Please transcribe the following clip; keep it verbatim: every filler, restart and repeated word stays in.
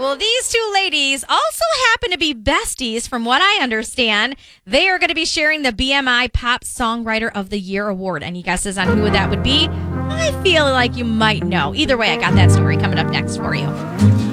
Well, these two ladies also happen to be besties, from what I understand. They are going to be sharing the B M I Pop Songwriter of the Year award. Any guesses on who that would be? I feel like you might know. Either way, I got that story coming up next for you.